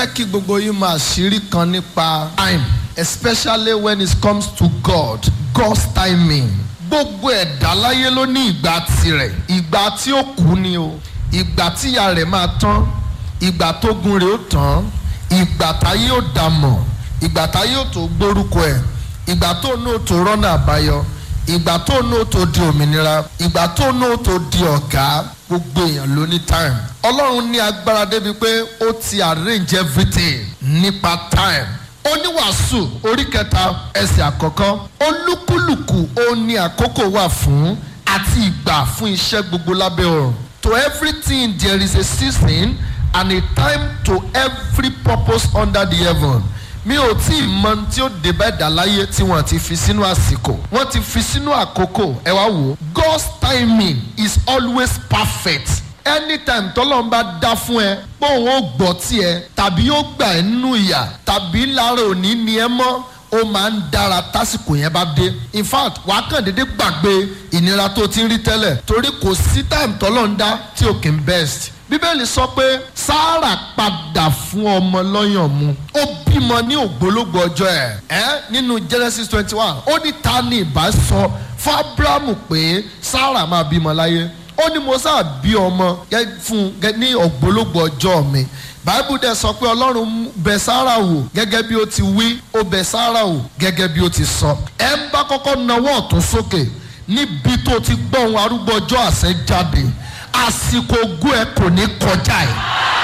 fẹ́ kí gbogbo yín máa ṣírí kan nípa time, especially when it comes to God's timing. Gbogbo ẹ̀dá láyé ló ní ìgbà tirẹ̀. Ìgbà tí ó kú ni o, ìgbà tí ìyà rẹ̀ máa tán, ìgbà tó gun rẹ̀ ó tán, ìgbà táyé ó dàmọ̀, ìgbà táyé ó tó gbórúkọ ẹ̀, ìgbà tó ní ó tó rọ́nà àbáyọ, ìgbà tó ní ó tó di òmìnira, ìgbà tó ní ó tó di ọ̀gá. Gbogbo èèyàn ló ní time. Ọlọ́run ní agbára débi pé ó ti arrange everything nípa time. Oníwàásù orí 3 ẹsẹ̀ àkọ́kọ́, olúkúlùkù ó ní àkókò wà fún àti ìgbà fún iṣẹ́ gbogbo lábẹ́ ọ̀run. To everything there is a season and a time to every purpose under the heaven. Mi ò tí ì mọ tí ó dé bá ẹ̀dá láyé tí wọ́n ti fi sínú àsìkò. Wọ́n ti fi sínú àkókò. Ẹ wá wò ó. God's timing is always perfect. Anytime tọ́lọ́run bá dá fún ẹ pé òun ó gbọ́ tiẹ̀ tàbí ó gbà ẹ́ nínú ìyà tàbí lára òní ni ẹ mọ́, ó máa ń dára tásìkò yẹn bá dé. In fact, wàá kàn déédéé gbàgbé ìnira tó ti ń rí tẹ́lẹ̀ torí kò sí time tọ́lọ́run dá tí ò kì í best. Bíbélì sọ pé Sárà padà fún ọmọ lọ́yàn mu. Ó bímọ ní ògbólógbò ọjọ́ ẹ̀. Nínú Genesis 21, ó ní ta ni ìbá sọ fún Ábúráhámù pé Sárà máa bímọ láyé. Ó ní mo sáà bí ọmọ fún ní ògbólógbò ọjọ́ mi. Báíbù dẹ̀ sọ pé Ọlọ́run bẹ̀ Sárà wò gẹ́gẹ́ bí ó ti wí, ó bẹ̀ Sárà wò gẹ́gẹ́ bí ó ti sọ. Ẹ ń bá kọ́kọ́ nawọ́ ọ̀tún sókè níbi tó ti gbọ́ ohun arúgbó ọjọ́ àṣẹ jáde. Àsìkò ogún ẹ kò ní kọjá ẹ.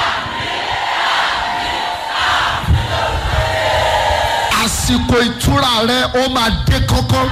Àsìkò ìtura rẹ ó máa dé kọ́kọ́.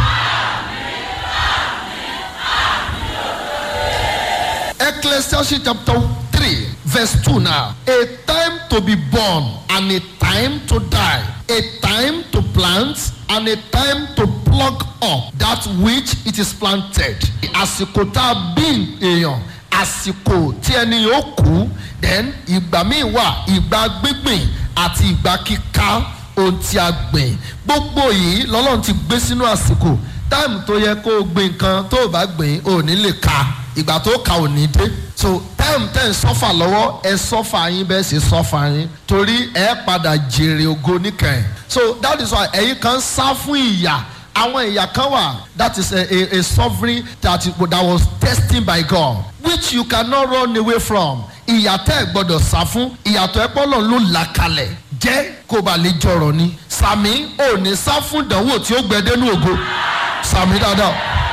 Ecclesiastes chapter 3 verse 2 now. A time to be born and a time to die. A time to plant and a time to pluck up that which it is planted. Àsìkò tá a bí èèyàn, àsìkò tí ẹni yóò kú, then ìgbà míì wà, ìgbà gbígbìn àti ìgbà kíká ohun tí a gbìn. Gbogbo yìí lọ́lọ́run ti gbé sínú àsìkò. Táìmù tó yẹ kó o gbìn nǹkan tó o bá gbìn ò ní lè ka, ìgbà tó ka ò ní dé. So táìmù tẹ́ ń sọ́fà lọ́wọ́, ẹ sọ́fà yín bẹ́ẹ̀ sì sọ́fà yín torí ẹ padà jèrè ògo níkẹyìn. So that is why ẹ̀yin kan sá fún ìyà. Àwọn ìyà kan wà, that is a suffering that was destined by God, which you cannot run away from. Ìyà tẹ́ ẹ gbọ́dọ̀ sá fún, ìyàtọ̀ ẹ pọ́lọ̀ ló là kalẹ̀ jẹ́ kó ba lè jọrọ̀ ni. Sàmí ò ní sá fún ìdánwò tí ó gbẹdẹ́nu ògo. Sàmí dáadáa.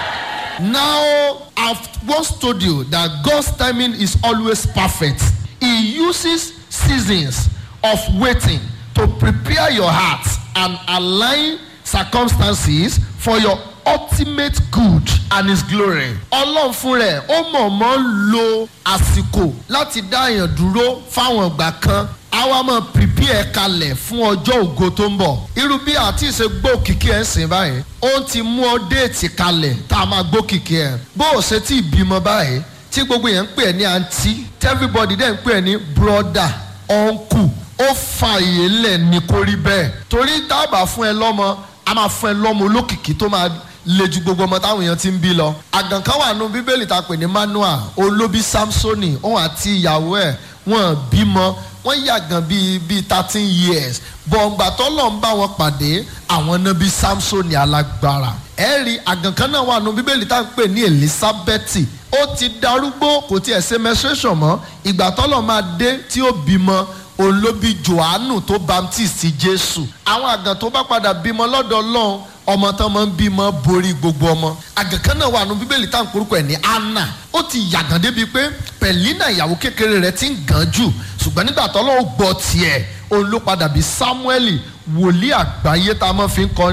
Now I've once told you that God's timing is always perfect. He uses seasons of waiting to prepare your heart and align circumstances for your ultimate good and his glory. Ọlọ́run fún rẹ̀ ó mọ̀ọ́mọ̀ lo àsìkò láti dá èèyàn dúró fáwọn ìgbà kan. Àwa máa prepare kalẹ̀ fún ọjọ́ ògo tó ń bọ̀. Irú bí àti ìṣe gbókìkí ẹ̀ ń sìn báyìí, ó ti mú ọ déètì kalẹ̀ tá a máa gbókìkí ẹ̀. Bó o ṣe tí ìbímọ báyìí, tí gbogbo yẹn ń pè ẹ́ ní àǹtí, tí everybody dẹ̀ ń pè ẹ́ ní brother, uncle, ó fa ìyè lẹ̀ ní kó rí bẹ́ẹ̀. Torí dábàá fún ẹ lọ́mọ, a máa fún ẹ lọ́mọ olókìkí tó máa le ju gbogbo ọmọ táwọn èèyàn ti ń bí lọ. Àgàn kan wà nù Bíbélì tá a pè ní Manoa, olóbí Samsoni, òun àti ìyàwó ẹ̀ wọ́n bímọ, wọ́n yàgàn bíi 13 years. Bọ̀ǹgbà tọ́lọ̀ ń bá wọn pàdé, àwọn náà bí Samsoni alágbára. Ẹ rí àgàn kan náà wà nù Bíbélì tá a pè ní Elizabeth. Ó ti darúgbó, kò tiẹ̀ ṣe menstruation mọ́. Ìgbà tọ́lọ̀ máa dé tí ó bímọ, olóbí Jòhánù tó baptist Jésù. Àwọn àgàn tó bá padà bímọ lọ́dọ̀ Ọlọ́run, ọmọ tán máa ń bímọ borí gbogbo ọmọ. Àgàn kan náà wà nù Bíbélì tá à ń porúkọ ẹ̀ ní Anna. Ó ti yàgàn débi pé Pẹ̀línà ìyàwó kékeré rẹ̀ ti ń gàn jù, ṣùgbọ́n nígbà tó Ọlọ́run gbọ́ tiẹ̀, òun ló padà bí Sámúẹ́lì, wòlíì àgbáyé tá a máa fi ń kọrin.